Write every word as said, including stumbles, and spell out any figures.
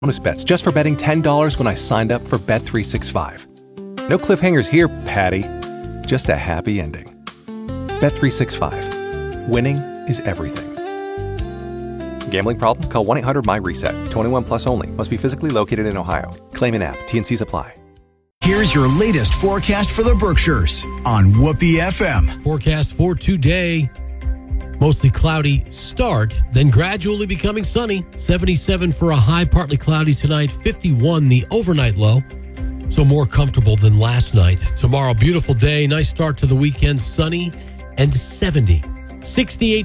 bonus bets just for betting ten dollars when I signed up for Bet three sixty-five. No cliffhangers here, Patty. Just a happy ending. Bet three sixty-five. Winning is everything. Gambling problem? Call one eight hundred my reset. twenty-one plus only. Must be physically located in Ohio. Claim in app. T and C's apply. Here's your latest forecast for the Berkshires on Whoopee F M. Forecast for today. Mostly cloudy start, then gradually becoming sunny. seventy-seven for a high, partly cloudy tonight. fifty-one the overnight low. So more comfortable than last night. Tomorrow, beautiful day. Nice start to the weekend. Sunny and seventy. sixty-eight